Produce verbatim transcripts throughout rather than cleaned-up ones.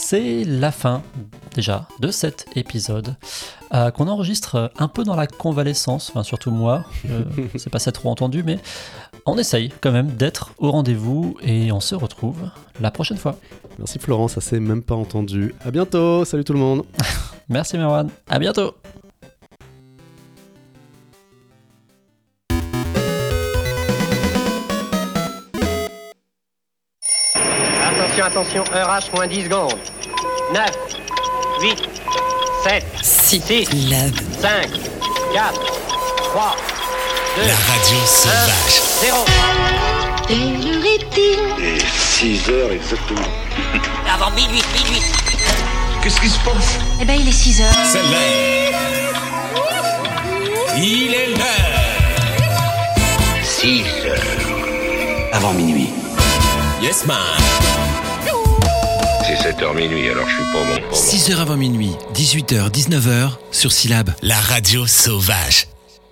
c'est la fin déjà de cet épisode euh, qu'on enregistre un peu dans la convalescence, enfin surtout moi, euh, c'est pas ça trop entendu, mais on essaye quand même d'être au rendez-vous et on se retrouve la prochaine fois. Merci Florent, ça s'est même pas entendu. À bientôt, salut tout le monde. Merci Merwan, à bientôt. Attention, attention, heure H moins dix secondes. neuf, huit, sept, six, cinq, quatre, trois, deux, La radio sauvage. un, zéro. Quelle heure est-il ? Et six heures exactement. Avant minuit, minuit. Qu'est-ce qui se passe? Eh ben, il est six heures. C'est l'heure. Il est l'heure. six heures. Avant minuit. Yes man. C'est sept heures minuit, alors je suis pas bon pour six heures avant minuit, dix-huit heures, dix-neuf heures, sur Syllab. La radio sauvage.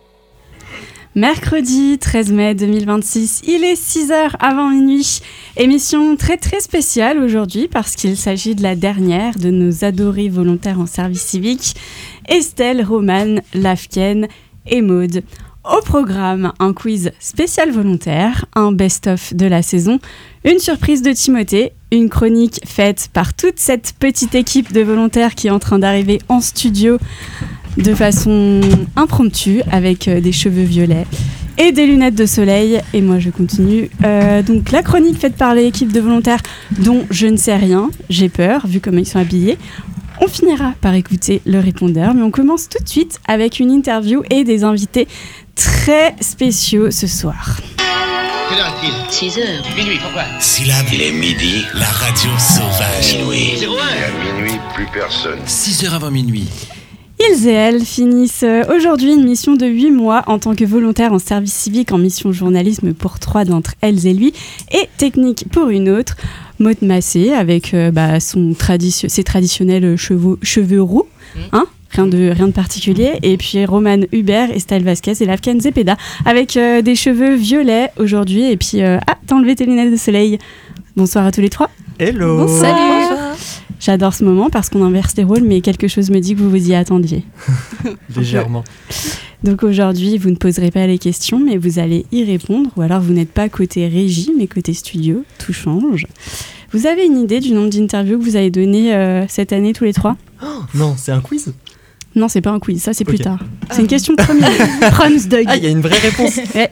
Mercredi treize mai deux mille vingt-six, il est six heures avant minuit. Émission très très spéciale aujourd'hui parce qu'il s'agit de la dernière de nos adorés volontaires en service civique, Estelle, Romane, Lafken et Maude. Au programme, un quiz spécial volontaire, un best-of de la saison, une surprise de Timothée, une chronique faite par toute cette petite équipe de volontaires qui est en train d'arriver en studio de façon impromptue avec des cheveux violets et des lunettes de soleil. Et moi je continue. Euh, donc la chronique faite par l'équipe de volontaires dont je ne sais rien, j'ai peur vu comment ils sont habillés. On finira par écouter le répondeur, mais on commence tout de suite avec une interview et des invités très spéciaux ce soir. Quelle heure est-il ? six heures. Minuit, pourquoi ? Syllab. Il est midi. La radio sauvage. Minuit. zéro un. Et à minuit, plus personne. six heures avant minuit. Ils et elles finissent aujourd'hui une mission de huit mois en tant que volontaires en service civique en mission journalisme pour trois d'entre elles et lui, et technique pour une autre. Maude Massé avec euh, bah, son tradition- ses traditionnels cheveux, cheveux roux, hein, rien, de, rien de particulier. Et puis Romane Hubert, Estelle Vasquez et Lafken Zepeda avec euh, des cheveux violets aujourd'hui. Et puis, euh, ah, t'as enlevé tes lunettes de soleil. Bonsoir à tous les trois. Hello. Bonsoir. Salut. J'adore ce moment parce qu'on inverse les rôles, mais quelque chose me dit que vous vous y attendiez. Légèrement. Donc aujourd'hui, vous ne poserez pas les questions, mais vous allez y répondre. Ou alors vous n'êtes pas côté régie, mais côté studio. Tout change. Vous avez une idée du nombre d'interviews que vous avez donné euh, cette année tous les trois ? Oh, non, c'est un quiz ? Non, c'est pas un quiz, ça c'est plus Ok. tard. C'est une question de premier. Franz Doug. Ah, il y a une vraie réponse. Ouais.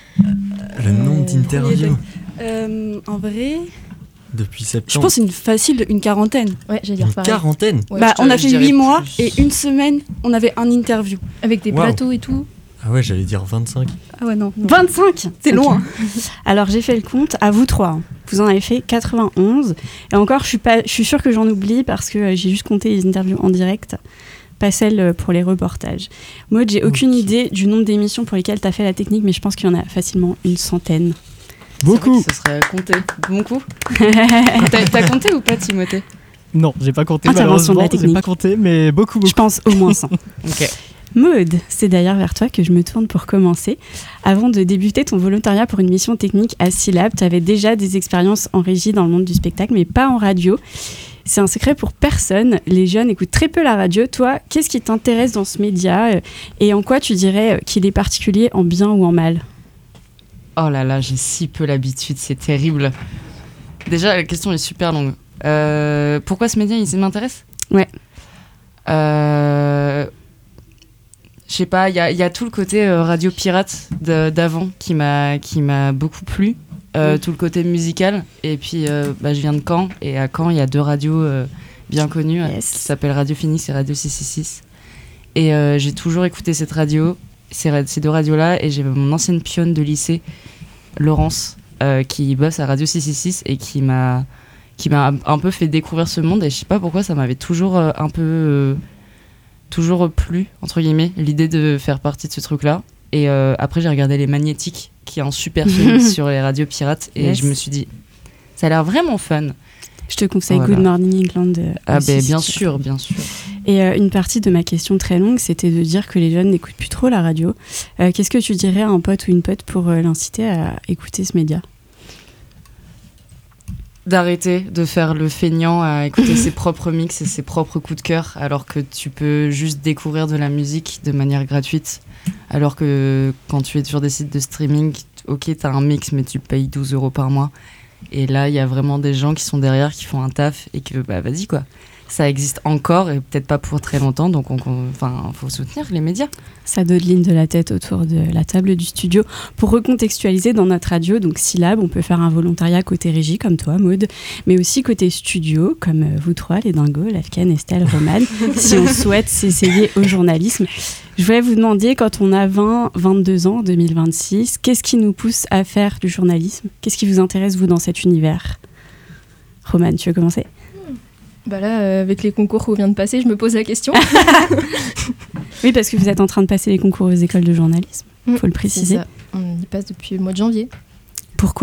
Le nombre d'interviews Euh, en vrai, depuis septembre. je pense que c'est une facile, une quarantaine. Ouais, j'allais dire Une pareil. quarantaine. Ouais, bah, je te- on a je fait dirais huit mois plus. et une semaine, on avait un interview. Avec des Wow. plateaux et tout. Ah ouais, j'allais dire vingt-cinq. Ah ouais, non. non. vingt-cinq. C'est Ok. loin. Alors j'ai fait le compte, à vous trois. hein. Vous en avez fait quatre-vingt-onze. Et encore, je suis, pas, je suis sûre que j'en oublie parce que euh, j'ai juste compté les interviews en direct, pas celles euh, pour les reportages. Maud, j'ai aucune Ok. idée du nombre d'émissions pour lesquelles tu as fait la technique, mais je pense qu'il y en a facilement une centaine. Beaucoup. Ce serait compté. Bon coup. T'as, t'as compté ou pas, Timothée ? Non, j'ai pas compté Intervention de la malheureusement. J'ai technique. pas compté, mais beaucoup, Je beaucoup. pense au moins cent. Ok. Maud, c'est d'ailleurs vers toi que je me tourne pour commencer. Avant de débuter ton volontariat pour une mission technique à Syllab, tu avais déjà des expériences en régie dans le monde du spectacle, mais pas en radio. C'est un secret pour personne. Les jeunes écoutent très peu la radio. Toi, qu'est-ce qui t'intéresse dans ce média euh, et en quoi tu dirais euh, qu'il est particulier en bien ou en mal ? Oh là là, j'ai si peu l'habitude, c'est terrible. Déjà, la question est super longue. Euh, pourquoi ce média, il m'intéresse ? Ouais. Euh... Je sais pas, il y a, y a tout le côté euh, radio pirate de, d'avant qui m'a, qui m'a beaucoup plu. Euh, Mm. Tout le côté musical. Et puis, euh, bah, je viens de Caen. Et à Caen, il y a deux radios euh, bien connues Yes. qui s'appellent Radio Phoenix et Radio six cent soixante-six. Et euh, j'ai toujours écouté cette radio, ces, ra- ces deux radios-là. Et j'ai mon ancienne pionne de lycée, Laurence, euh, qui bosse à Radio six cent soixante-six et qui m'a, qui m'a un peu fait découvrir ce monde. Et je sais pas pourquoi, ça m'avait toujours euh, un peu... euh, toujours plu, entre guillemets, l'idée de faire partie de ce truc-là. Et euh, après, j'ai regardé Les Magnétiques, qui est un super film sur les radios pirates. Et Yes. je me suis dit, ça a l'air vraiment fun. Je te conseille Voilà. Good Morning England. euh, Ah aussi, ben si bien tu veux. sûr, bien sûr. Et euh, une partie de ma question très longue, c'était de dire que les jeunes n'écoutent plus trop la radio. Euh, qu'est-ce que tu dirais à un pote ou une pote pour euh, l'inciter à écouter ce média ? d'arrêter de faire le feignant à écouter ses propres mix et ses propres coups de cœur, alors que tu peux juste découvrir de la musique de manière gratuite. Alors que quand tu es sur des sites de streaming, ok, t'as un mix, mais tu payes douze euros par mois. Et là, il y a vraiment des gens qui sont derrière, qui font un taf et que, bah, vas-y, quoi. Ça existe encore et peut-être pas pour très longtemps, donc on, on, enfin, faut soutenir les médias. Ça dodeline de la tête autour de la table du studio. Pour recontextualiser dans notre radio, donc Syllab, on peut faire un volontariat côté régie, comme toi, Maud, mais aussi côté studio, comme vous trois, les dingos, Lafken, Estelle, Romane, si on souhaite s'essayer au journalisme. Je voulais vous demander, quand on a vingt, vingt-deux ans, deux mille vingt-six, qu'est-ce qui nous pousse à faire du journalisme ? Qu'est-ce qui vous intéresse, vous, dans cet univers ? Romane, tu veux commencer ? Bah là, euh, avec les concours qu'on vient de passer, je me pose la question. Oui, parce que vous êtes en train de passer les concours aux écoles de journalisme, il faut le préciser. C'est ça. On y passe depuis le mois de janvier. Pourquoi ?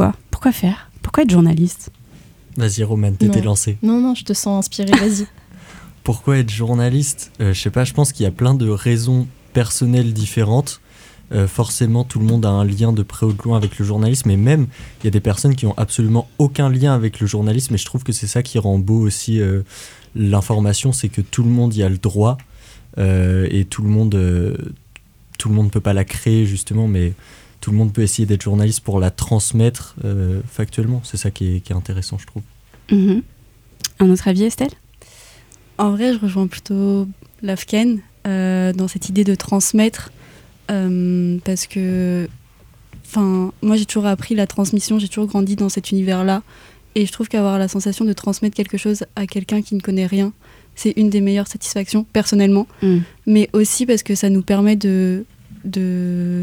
Pourquoi faire ? Pourquoi être journaliste ? Vas-y, Romane, t'étais lancée. Non, non, je te sens inspirée, vas-y. Pourquoi être journaliste ? euh, Je sais pas, je pense qu'il y a plein de raisons personnelles différentes. Euh, forcément, tout le monde a un lien de près ou de loin avec le journalisme, et même, il y a des personnes qui ont absolument aucun lien avec le journalisme, et je trouve que c'est ça qui rend beau aussi euh, l'information, c'est que tout le monde y a le droit, euh, et tout le monde euh, tout le monde peut pas la créer, justement, mais tout le monde peut essayer d'être journaliste pour la transmettre euh, factuellement. C'est ça qui est, qui est intéressant, je trouve. Mmh. Un autre avis, Estelle ? En vrai, je rejoins plutôt Lafken euh, dans cette idée de transmettre. Euh, parce que moi j'ai toujours appris la transmission, j'ai toujours grandi dans cet univers-là, et je trouve qu'avoir la sensation de transmettre quelque chose à quelqu'un qui ne connaît rien, c'est une des meilleures satisfactions personnellement, mm. mais aussi parce que ça nous permet de de,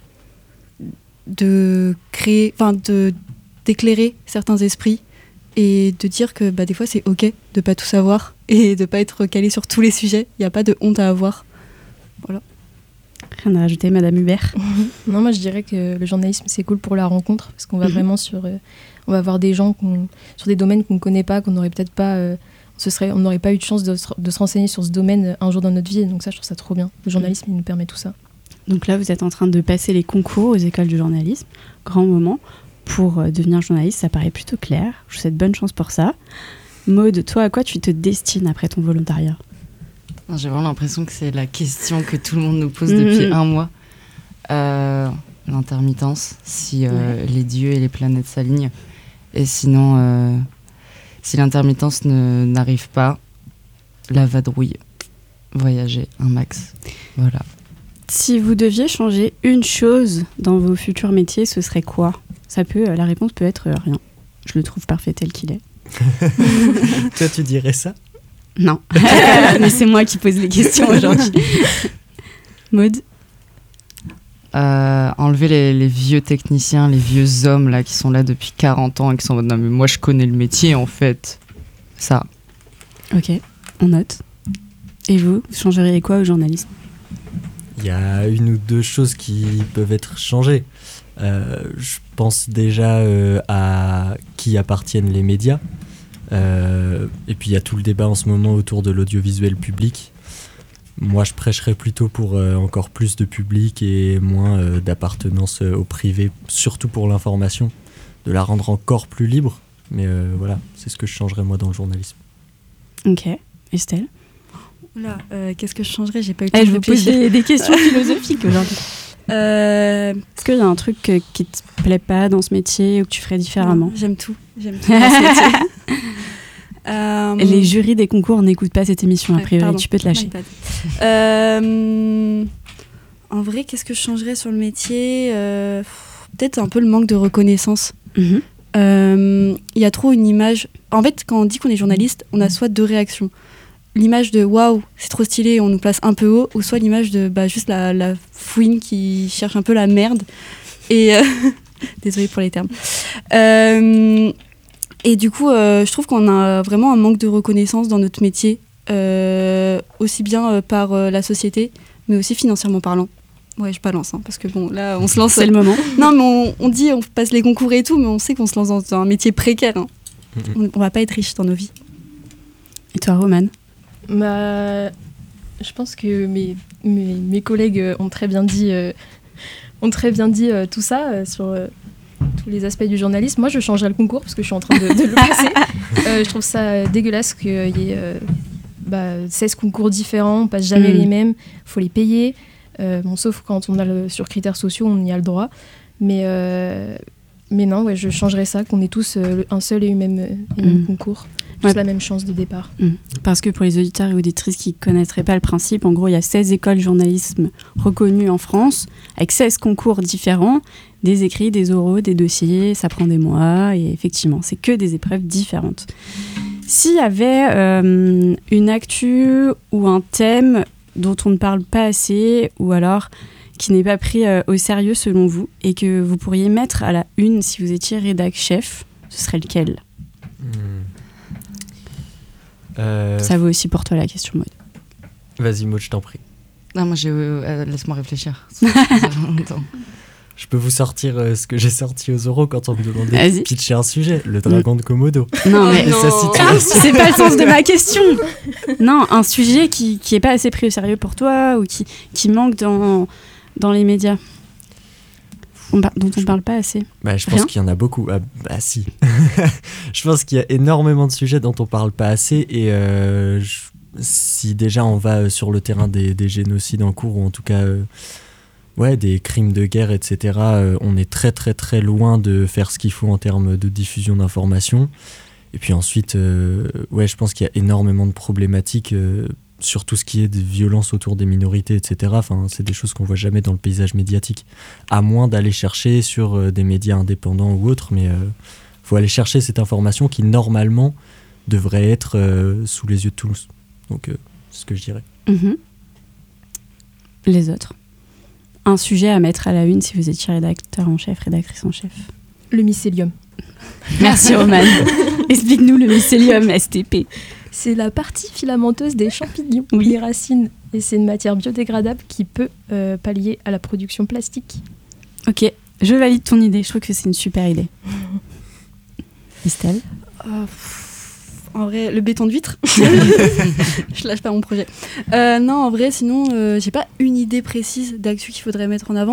de créer, enfin de d'éclairer certains esprits et de dire que bah, des fois c'est ok de pas tout savoir et de pas être calé sur tous les sujets, il n'y a pas de honte à avoir. Voilà. Rien à rajouter, Madame Hubert ? Non, moi je dirais que le journalisme c'est cool pour la rencontre, parce qu'on va mmh. vraiment sur, euh, on va voir des gens qu'on, sur des domaines qu'on ne connaît pas, qu'on n'aurait peut-être pas, euh, ce serait, on n'aurait pas eu de chance de, de se renseigner sur ce domaine un jour dans notre vie, et donc ça je trouve ça trop bien. Le journalisme mmh. il nous permet tout ça. Donc là vous êtes en train de passer les concours aux écoles de journalisme, grand moment pour euh, devenir journaliste, ça paraît plutôt clair. Je vous souhaite bonne chance pour ça. Maud, toi à quoi tu te destines après ton volontariat ? J'ai vraiment l'impression que c'est la question que tout le monde nous pose depuis mmh. un mois. Euh, l'intermittence, si euh, ouais. les dieux et les planètes s'alignent. Et sinon, euh, si l'intermittence ne, n'arrive pas, la vadrouille. Voyager un max. Voilà. Si vous deviez changer une chose dans vos futurs métiers, ce serait quoi ? Ça peut, la réponse peut être rien. Je le trouve parfait tel qu'il est. Toi, tu dirais ça ? Non, mais c'est moi qui pose les questions aujourd'hui. Maud ? euh, Enlever les, les vieux techniciens, les vieux hommes là, qui sont là depuis quarante ans et qui sont en mode non mais moi je connais le métier en fait. Ça. Ok, on note. Et vous, vous changeriez quoi au journalisme ? Il y a une ou deux choses qui peuvent être changées. Euh, je pense déjà euh, à qui appartiennent les médias. Euh, et puis il y a tout le débat en ce moment autour de l'audiovisuel public. Moi je prêcherais plutôt pour euh, encore plus de public et moins euh, d'appartenance euh, au privé, surtout pour l'information, de la rendre encore plus libre, mais euh, voilà, c'est ce que je changerais moi dans le journalisme. Ok, Estelle ? Oula, euh, qu'est-ce que je changerais ? J'ai pas eu le temps de je réfléchir. Je vous pose des, des questions philosophiques aujourd'hui. Euh, Est-ce qu'il y a un truc que, qui te plaît pas dans ce métier ou que tu ferais différemment ? Non, j'aime tout. J'aime tout dans ce métier. euh, Les jurys des concours n'écoutent pas cette émission, ouais, a priori. Pardon. Tu peux te lâcher. Euh, en vrai, qu'est-ce que je changerais sur le métier ? euh, Peut-être un peu le manque de reconnaissance. Il mm-hmm. euh, y a trop une image. En fait, quand on dit qu'on est journaliste, on a soit deux réactions. L'image de waouh, c'est trop stylé, on nous place un peu haut, ou soit l'image de bah, juste la, la fouine qui cherche un peu la merde. Et euh, désolée pour les termes. Euh, et du coup, euh, je trouve qu'on a vraiment un manque de reconnaissance dans notre métier, euh, aussi bien euh, par euh, la société, mais aussi financièrement parlant. Ouais, je balance, hein, parce que bon, là, on se lance. C'est le moment. Non, mais on, on dit, on passe les concours et tout, mais on sait qu'on se lance dans, dans un métier précaire. Hein. Mm-hmm. On, on va pas être riche dans nos vies. Et toi, Romane ? Bah, je pense que mes, mes, mes collègues ont très bien dit, euh, ont très bien dit euh, tout ça, euh, sur euh, tous les aspects du journalisme. Moi, je changerais le concours parce que je suis en train de, de le passer. Euh, je trouve ça dégueulasse qu'il y ait euh, bah, seize concours différents, on passe jamais mmh. les mêmes, il faut les payer. Euh, bon, sauf quand on a le, sur critères sociaux, on y a le droit. Mais, euh, mais non, ouais, je changerais ça, qu'on ait tous euh, un seul et même, et même mmh. concours. Tous ouais. la même chance de départ. Mmh. Parce que pour les auditeurs et auditrices qui ne connaîtraient pas le principe, en gros, il y a seize écoles de journalisme reconnues en France, avec seize concours différents, des écrits, des oraux, des dossiers, ça prend des mois, et effectivement, c'est que des épreuves différentes. S'il y avait euh, une actu ou un thème dont on ne parle pas assez, ou alors qui n'est pas pris euh, au sérieux selon vous, et que vous pourriez mettre à la une si vous étiez rédac chef, ce serait lequel ? mmh. Euh... Ça vaut aussi pour toi la question, Maud. Vas-y, Maud, je t'en prie. Non, moi, j'ai... Euh, laisse-moi réfléchir. Je peux vous sortir euh, ce que j'ai sorti aux oraux quand on me demandait de pitcher un sujet, le dragon mmh. de Komodo. Non, mais non. Ça, c'est pas le sens de ma question. Non, un sujet qui qui est pas assez pris au sérieux pour toi ou qui qui manque dans dans les médias. On par- dont on parle pas assez. Bah, je pense Rien qu'il y en a beaucoup. Ah, bah si. Je pense qu'il y a énormément de sujets dont on parle pas assez et euh, je, si déjà on va sur le terrain des, des génocides en cours ou en tout cas euh, ouais, des crimes de guerre, et cetera, euh, on est très très très loin de faire ce qu'il faut en termes de diffusion d'informations. Et puis ensuite, euh, ouais, je pense qu'il y a énormément de problématiques euh, sur tout ce qui est de violence autour des minorités, et cetera. Enfin, c'est des choses qu'on voit jamais dans le paysage médiatique, à moins d'aller chercher sur euh, des médias indépendants ou autres, mais il euh, faut aller chercher cette information qui, normalement, devrait être euh, sous les yeux de tous. Donc, euh, c'est ce que je dirais. Mmh. Les autres. Un sujet à mettre à la une si vous étiez rédacteur en chef, rédactrice en chef. Le mycélium. Merci, Romane. Explique-nous le mycélium, S T P. C'est la partie filamenteuse des champignons, oui. les racines. Et c'est une matière biodégradable qui peut euh, pallier à la production plastique. Ok, je valide ton idée. Je trouve que c'est une super idée. Estelle euh, En vrai, le béton de vitre. Je lâche pas mon projet. Euh, non, en vrai, sinon, euh, j'ai pas une idée précise d'actu qu'il faudrait mettre en avant.